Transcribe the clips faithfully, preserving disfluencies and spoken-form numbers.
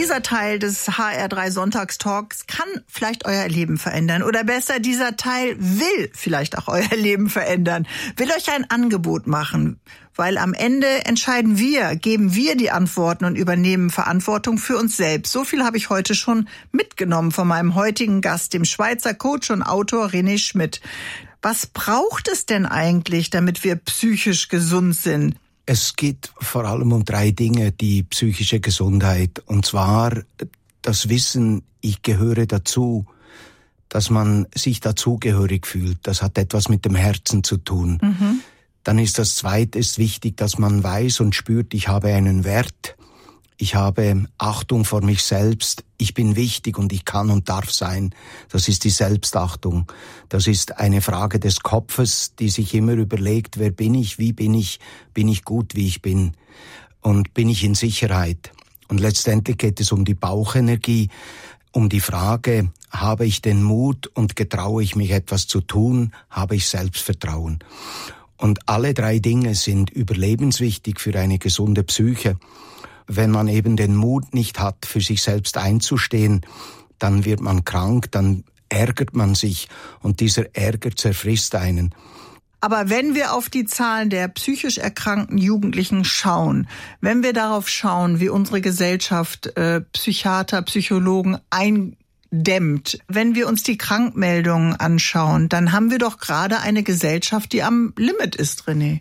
Dieser Teil des H R drei Sonntagstalks kann vielleicht euer Leben verändern. Oder besser, dieser Teil will vielleicht auch euer Leben verändern. Will euch ein Angebot machen. Weil am Ende entscheiden wir, geben wir die Antworten und übernehmen Verantwortung für uns selbst. So viel habe ich heute schon mitgenommen von meinem heutigen Gast, dem Schweizer Coach und Autor René Schmidt. Was braucht es denn eigentlich, damit wir psychisch gesund sind? Es geht vor allem um drei Dinge, die psychische Gesundheit. Und zwar das Wissen, ich gehöre dazu, dass man sich dazugehörig fühlt. Das hat etwas mit dem Herzen zu tun. Mhm. Dann ist das Zweite ist wichtig, dass man weiß und spürt, ich habe einen Wert. Ich habe Achtung vor mich selbst. Ich bin wichtig und ich kann und darf sein. Das ist die Selbstachtung. Das ist eine Frage des Kopfes, die sich immer überlegt, wer bin ich, wie bin ich, bin ich gut, wie ich bin und bin ich in Sicherheit. Und letztendlich geht es um die Bauchenergie, um die Frage, habe ich den Mut und getraue ich mich etwas zu tun, habe ich Selbstvertrauen. Und alle drei Dinge sind überlebenswichtig für eine gesunde Psyche. Wenn man eben den Mut nicht hat, für sich selbst einzustehen, dann wird man krank, dann ärgert man sich und dieser Ärger zerfrisst einen. Aber wenn wir auf die Zahlen der psychisch erkrankten Jugendlichen schauen, wenn wir darauf schauen, wie unsere Gesellschaft äh, Psychiater, Psychologen eindämmt, wenn wir uns die Krankmeldungen anschauen, dann haben wir doch gerade eine Gesellschaft, die am Limit ist, René.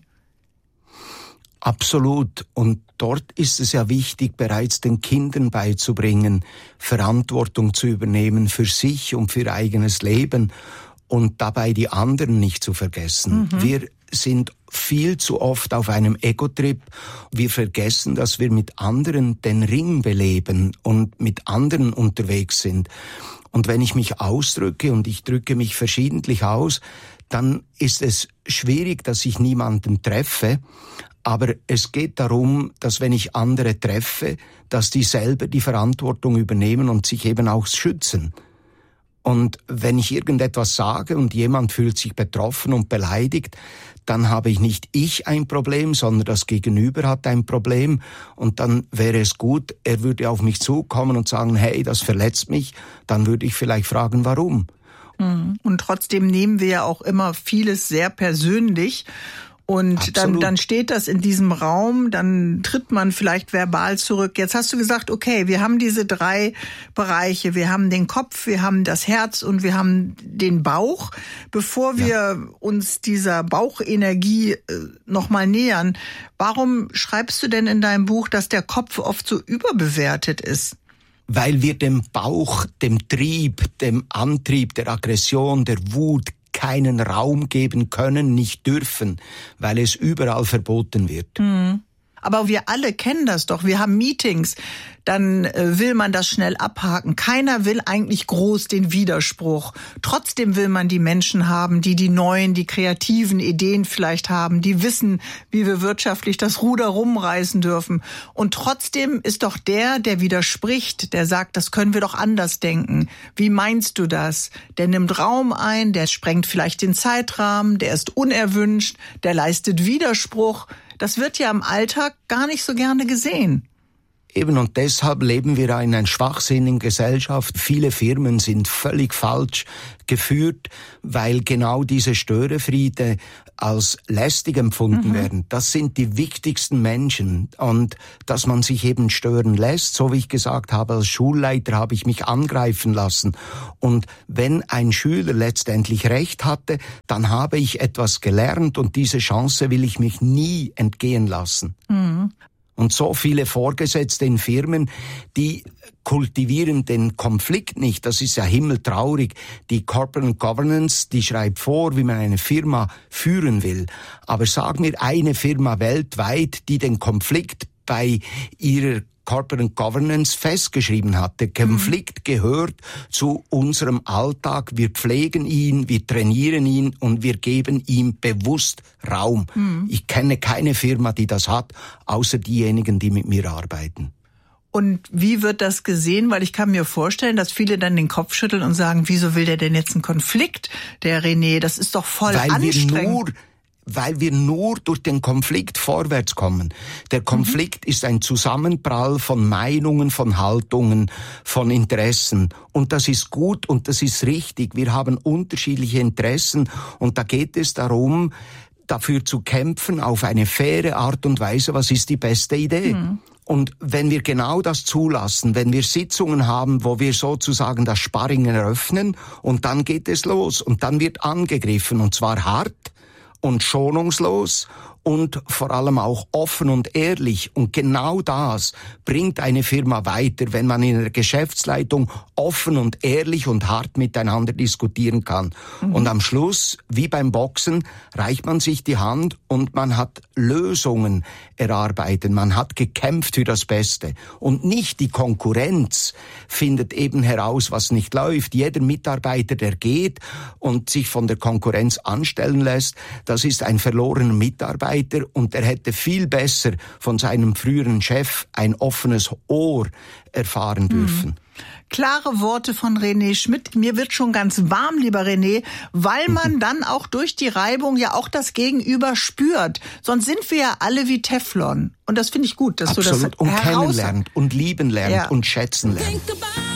Absolut. Und dort ist es ja wichtig, bereits den Kindern beizubringen, Verantwortung zu übernehmen für sich und für ihr eigenes Leben und dabei die anderen nicht zu vergessen. Mhm. Wir sind viel zu oft auf einem Ego-Trip. Wir vergessen, dass wir mit anderen den Ring beleben und mit anderen unterwegs sind. Und wenn ich mich ausdrücke, und ich drücke mich verschiedentlich aus, dann ist es schwierig, dass ich niemanden treffe. Aber es geht darum, dass wenn ich andere treffe, dass die selber die Verantwortung übernehmen und sich eben auch schützen. Und wenn ich irgendetwas sage und jemand fühlt sich betroffen und beleidigt, dann habe ich nicht ich ein Problem, sondern das Gegenüber hat ein Problem. Und dann wäre es gut, er würde auf mich zukommen und sagen, hey, das verletzt mich. Dann würde ich vielleicht fragen, warum? Und trotzdem nehmen wir ja auch immer vieles sehr persönlich. Und dann, dann steht das in diesem Raum, dann tritt man vielleicht verbal zurück. Jetzt hast du gesagt, okay, wir haben diese drei Bereiche. Wir haben den Kopf, wir haben das Herz und wir haben den Bauch. Bevor wir ja. uns dieser Bauchenergie äh, nochmal nähern, warum schreibst du denn in deinem Buch, dass der Kopf oft so überbewertet ist? Weil wir dem Bauch, dem Trieb, dem Antrieb, der Aggression, der Wut keinen Raum geben können, nicht dürfen, weil es überall verboten wird. Mhm. Aber wir alle kennen das doch. Wir haben Meetings, dann äh, will man das schnell abhaken. Keiner will eigentlich groß den Widerspruch. Trotzdem will man die Menschen haben, die die neuen, die kreativen Ideen vielleicht haben, die wissen, wie wir wirtschaftlich das Ruder rumreißen dürfen. Und trotzdem ist doch der, der widerspricht, der sagt, das können wir doch anders denken. Wie meinst du das? Der nimmt Raum ein, der sprengt vielleicht den Zeitrahmen, der ist unerwünscht, der leistet Widerspruch. Das wird ja im Alltag gar nicht so gerne gesehen. Eben, und deshalb leben wir in einer schwachsinnigen Gesellschaft. Viele Firmen sind völlig falsch geführt, weil genau diese Störefriede als lästig empfunden mhm. werden. Das sind die wichtigsten Menschen. Und dass man sich eben stören lässt, so wie ich gesagt habe, als Schulleiter habe ich mich angreifen lassen. Und wenn ein Schüler letztendlich recht hatte, dann habe ich etwas gelernt und diese Chance will ich mich nie entgehen lassen. Mhm. Und so viele Vorgesetzte in Firmen, die kultivieren den Konflikt nicht. Das ist ja himmeltraurig. Die Corporate Governance, die schreibt vor, wie man eine Firma führen will. Aber sag mir eine Firma weltweit, die den Konflikt bei ihrer Corporate Governance festgeschrieben hat. Der Konflikt mhm. gehört zu unserem Alltag. Wir pflegen ihn, wir trainieren ihn und wir geben ihm bewusst Raum. Mhm. Ich kenne keine Firma, die das hat, außer diejenigen, die mit mir arbeiten. Und wie wird das gesehen? Weil ich kann mir vorstellen, dass viele dann den Kopf schütteln und sagen, wieso will der denn jetzt einen Konflikt, der René? Das ist doch voll Weil anstrengend. Wir nur weil wir nur durch den Konflikt vorwärts kommen. Der Konflikt mhm. ist ein Zusammenprall von Meinungen, von Haltungen, von Interessen. Und das ist gut und das ist richtig. Wir haben unterschiedliche Interessen und da geht es darum, dafür zu kämpfen auf eine faire Art und Weise, was ist die beste Idee. Mhm. Und wenn wir genau das zulassen, wenn wir Sitzungen haben, wo wir sozusagen das Sparring eröffnen und dann geht es los und dann wird angegriffen und zwar hart und schonungslos und vor allem auch offen und ehrlich. Und genau das bringt eine Firma weiter, wenn man in der Geschäftsleitung offen und ehrlich und hart miteinander diskutieren kann. Mhm. Und am Schluss, wie beim Boxen, reicht man sich die Hand und man hat Lösungen erarbeitet. Man hat gekämpft für das Beste. Und nicht die Konkurrenz findet eben heraus, was nicht läuft. Jeder Mitarbeiter, der geht und sich von der Konkurrenz anstellen lässt, das ist ein verlorener Mitarbeiter. Und er hätte viel besser von seinem früheren Chef ein offenes Ohr erfahren dürfen. Mhm. Klare Worte von René Schmidt. Mir wird schon ganz warm, lieber René, weil man dann auch durch die Reibung ja auch das Gegenüber spürt. Sonst sind wir ja alle wie Teflon. Und das finde ich gut, dass Absolut. du das und kennenlernt und lieben lernt ja. und schätzen lernt.